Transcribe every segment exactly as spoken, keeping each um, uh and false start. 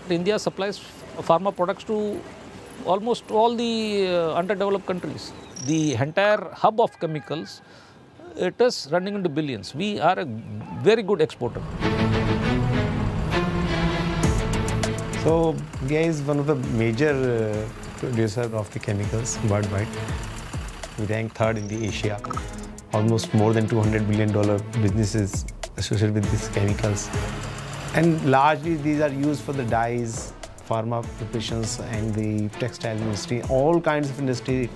India supplies pharma products to almost all the uh, underdeveloped countries. The entire hub of chemicals, it is running into billions. We are a very good exporter. So India is one of the major uh, producer of the chemicals worldwide. We rank third in the Asia. Almost more than two hundred billion dollar businesses associated with these chemicals. And largely these are used for the dyes, pharma preparations and the textile industry, all kinds of industry.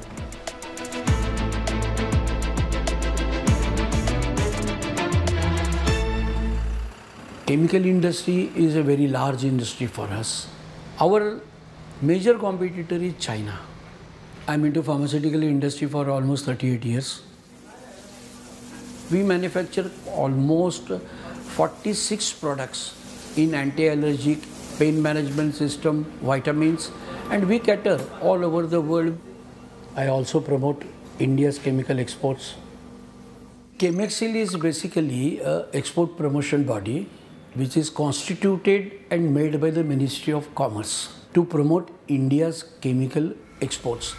Chemical industry is a very large industry for us. Our major competitor is China. I'm into pharmaceutical industry for almost thirty-eight years. We manufacture almost forty-six products in anti-allergic, pain management system, vitamins, and we cater all over the world. I also promote India's chemical exports. Chemexil is basically an export promotion body which is constituted and made by the Ministry of Commerce to promote India's chemical exports.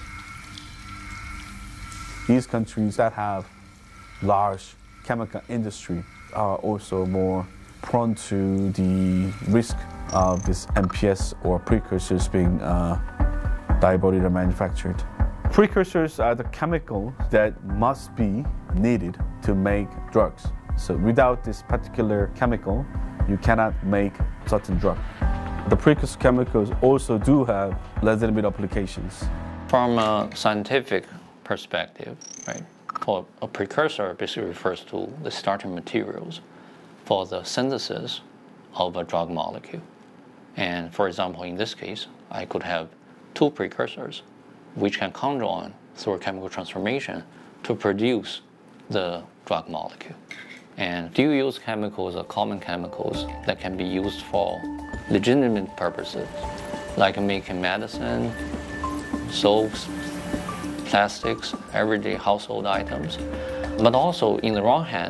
These countries that have large chemical industry are also more prone to the risk of this M P S or precursors being uh, diabolized or manufactured. Precursors are the chemicals that must be needed to make drugs. So without this particular chemical, you cannot make certain drug. The precursor chemicals also do have legitimate applications. From a scientific perspective, right, for a precursor basically refers to the starting materials for the synthesis of a drug molecule. And for example, in this case, I could have two precursors which can conjoin through a chemical transformation to produce the drug molecule. And dual-use chemicals are common chemicals that can be used for legitimate purposes, like making medicine, soaps, plastics, everyday household items. But also, in the wrong hand,